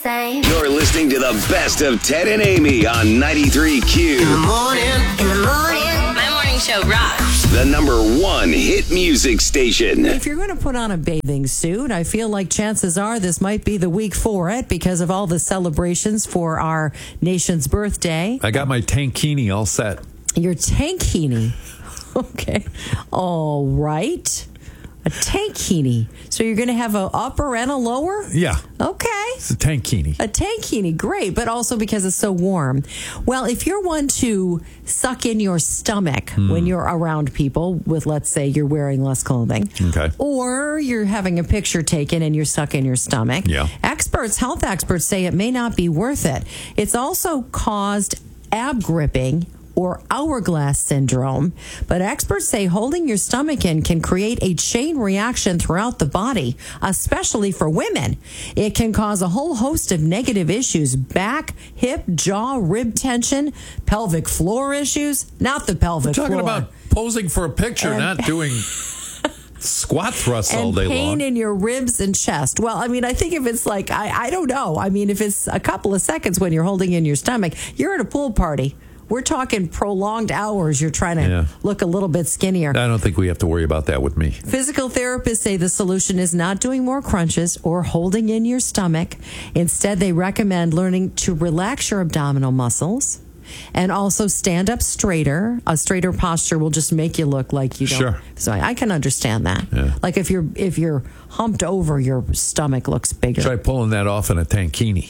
same. You're listening to the best of Ted and Amy on 93Q. In the morning. My morning show rocks. The number one hit music station. If you're going to put on a bathing suit, I feel like chances are this might be the week for it because of all the celebrations for our nation's birthday. I got my tankini all set. Your tankini. Okay. All right. A tankini. So you're going to have an upper and a lower? Yeah. Okay. It's a tankini. A tankini, great, but also because it's so warm. Well, if you're one to suck in your stomach when you're around people with, let's say, you're wearing less clothing. Okay. Or you're having a picture taken and you're stuck in your stomach. Yeah. Health experts say it may not be worth it. It's also caused ab gripping or hourglass syndrome, but experts say holding your stomach in can create a chain reaction throughout the body, especially for women. It can cause a whole host of negative issues: back, hip, jaw, rib tension, pelvic floor issues. Not the pelvic floor. Talking about posing for a picture, not doing squat thrusts all day long. And pain in your ribs and chest. Well, I mean, I think if it's like, I don't know. I mean, if it's a couple of seconds when you're holding in your stomach, you're at a pool party. We're talking prolonged hours. You're trying to look a little bit skinnier. I don't think we have to worry about that with me. Physical therapists say the solution is not doing more crunches or holding in your stomach. Instead, they recommend learning to relax your abdominal muscles and also stand up straighter. A straighter posture will just make you look like you don't. Sure. So I can understand that. Yeah. Like if you're humped over, your stomach looks bigger. Try pulling that off in a tankini.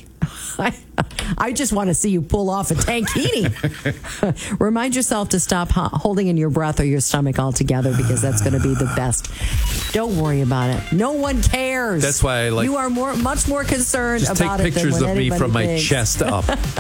I just want to see you pull off a tankini. Remind yourself to stop holding in your breath or your stomach altogether because that's going to be the best. Don't worry about it. No one cares. That's why I like. You are much more concerned just about take it than pictures when of me from my thinks. chest up.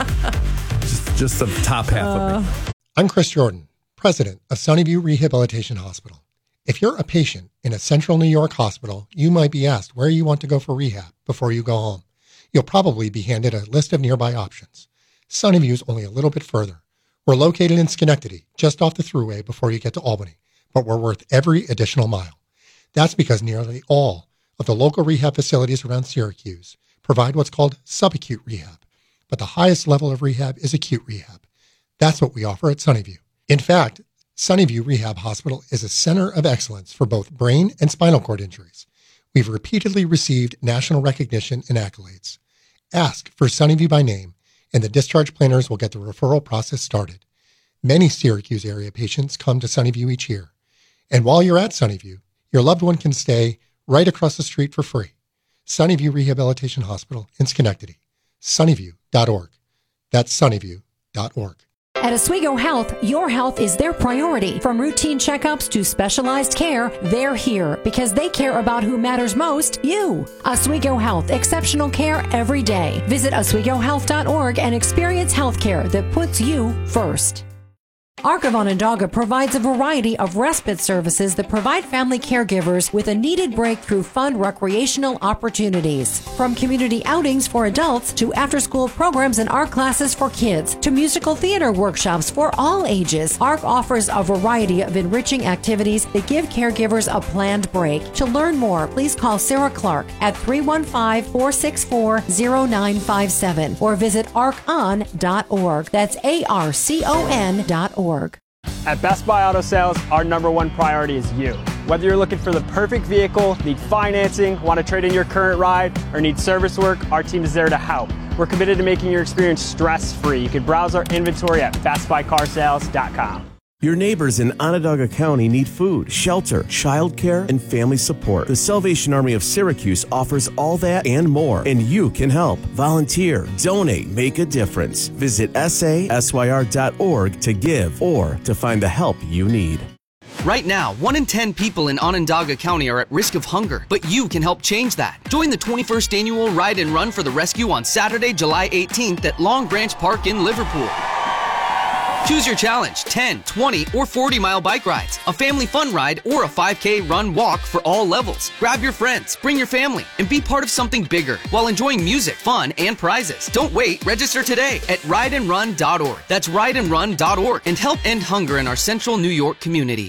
just the top half of me. I'm Chris Jordan, president of Sunnyview Rehabilitation Hospital. If you're a patient in a central New York hospital, you might be asked where you want to go for rehab before you go home. You'll probably be handed a list of nearby options. Sunnyview's only a little bit further. We're located in Schenectady, just off the Thruway before you get to Albany, but we're worth every additional mile. That's because nearly all of the local rehab facilities around Syracuse provide what's called subacute rehab, but the highest level of rehab is acute rehab. That's what we offer at Sunnyview. In fact, Sunnyview Rehab Hospital is a center of excellence for both brain and spinal cord injuries. We've repeatedly received national recognition and accolades. Ask for Sunnyview by name, and the discharge planners will get the referral process started. Many Syracuse area patients come to Sunnyview each year. And while you're at Sunnyview, your loved one can stay right across the street for free. Sunnyview Rehabilitation Hospital in Schenectady. Sunnyview.org. That's Sunnyview.org. At Oswego Health, your health is their priority. From routine checkups to specialized care, they're here because they care about who matters most, you. Oswego Health, exceptional care every day. Visit OswegoHealth.org and experience health care that puts you first. ARC of Onondaga provides a variety of respite services that provide family caregivers with a needed break through fun recreational opportunities. From community outings for adults to after-school programs and art classes for kids to musical theater workshops for all ages, ARC offers a variety of enriching activities that give caregivers a planned break. To learn more, please call Sarah Clark at 315-464-0957 or visit arcon.org. That's ARCON.org. At Best Buy Auto Sales, our number one priority is you. Whether you're looking for the perfect vehicle, need financing, want to trade in your current ride, or need service work, our team is there to help. We're committed to making your experience stress-free. You can browse our inventory at bestbuycarsales.com. Your neighbors in Onondaga County need food, shelter, childcare, and family support. The Salvation Army of Syracuse offers all that and more, and you can help. Volunteer, donate, make a difference. Visit sasyr.org to give or to find the help you need. Right now, 1 in 10 people in Onondaga County are at risk of hunger, but you can help change that. Join the 21st Annual Ride and Run for the Rescue on Saturday, July 18th at Long Branch Park in Liverpool. Choose your challenge, 10, 20, or 40-mile bike rides, a family fun ride, or a 5K run walk for all levels. Grab your friends, bring your family, and be part of something bigger while enjoying music, fun, and prizes. Don't wait. Register today at rideandrun.org. That's rideandrun.org and help end hunger in our central New York community.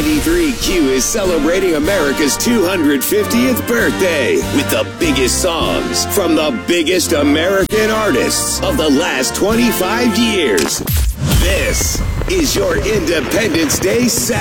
93Q is celebrating America's 250th birthday with the biggest songs from the biggest American artists of the last 25 years. This is your Independence Day Saturday.